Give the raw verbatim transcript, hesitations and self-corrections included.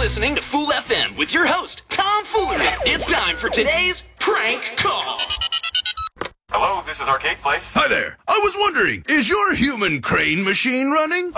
listening to Fool F M with your host, Tom Foolery. It's time for today's prank call. Hello, this is Arcade Place. Hi there. I was wondering, is your human crane machine running?